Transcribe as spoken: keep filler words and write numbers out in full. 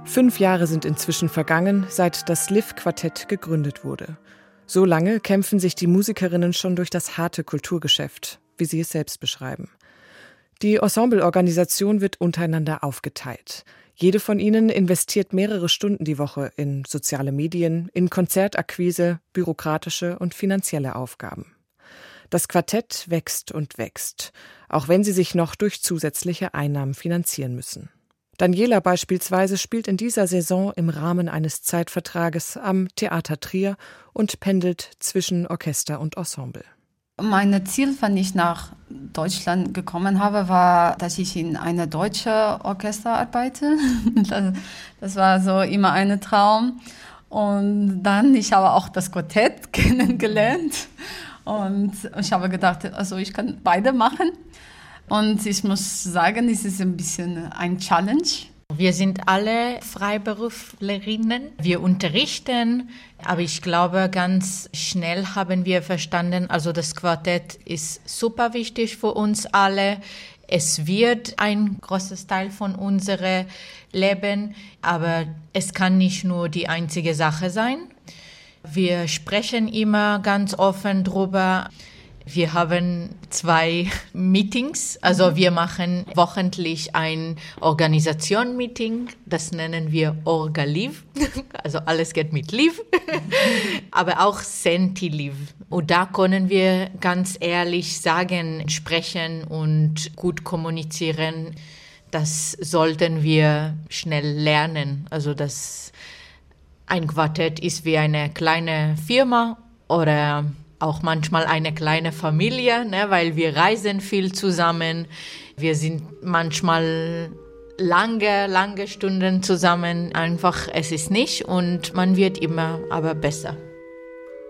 Fünf Jahre sind inzwischen vergangen, seit das Liv-Quartett gegründet wurde. So lange kämpfen sich die Musikerinnen schon durch das harte Kulturgeschäft, wie sie es selbst beschreiben. Die Ensembleorganisation wird untereinander aufgeteilt. Jede von ihnen investiert mehrere Stunden die Woche in soziale Medien, in Konzertakquise, bürokratische und finanzielle Aufgaben. Das Quartett wächst und wächst, auch wenn sie sich noch durch zusätzliche Einnahmen finanzieren müssen. Daniela beispielsweise spielt in dieser Saison im Rahmen eines Zeitvertrages am Theater Trier und pendelt zwischen Orchester und Ensemble. Mein Ziel, wenn ich nach Deutschland gekommen habe, war, dass ich in einem deutschen Orchester arbeite. Das war so immer ein Traum. Und dann, ich habe auch das Quartett kennengelernt. Und ich habe gedacht, also ich kann beide machen. Und ich muss sagen, es ist ein bisschen ein Challenge. Wir sind alle Freiberuflerinnen. Wir unterrichten, aber ich glaube, ganz schnell haben wir verstanden, also das Quartett ist super wichtig für uns alle. Es wird ein großes Teil von unserem Leben, aber es kann nicht nur die einzige Sache sein. Wir sprechen immer ganz offen drüber. Wir haben zwei Meetings, also wir machen wochentlich ein Organisation-Meeting, das nennen wir Orga-Liv, also alles geht mit Liv, aber auch Senti-Liv. Und da können wir ganz ehrlich sagen, sprechen und gut kommunizieren. Das sollten wir schnell lernen, also das ein Quartett ist wie eine kleine Firma oder auch manchmal eine kleine Familie, ne, weil wir reisen viel zusammen. Wir sind manchmal lange, lange Stunden zusammen. Einfach, es ist nicht und man wird immer aber besser.